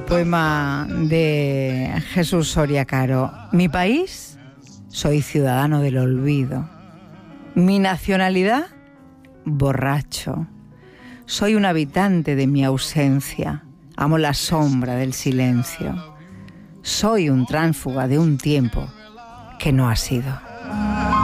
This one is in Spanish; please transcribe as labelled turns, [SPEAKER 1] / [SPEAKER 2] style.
[SPEAKER 1] Poema de Jesús Soria Caro. Mi país, soy ciudadano del olvido. Mi nacionalidad, borracho. Soy un habitante de mi ausencia. Amo la sombra del silencio. Soy un tránsfuga de un tiempo que no ha sido.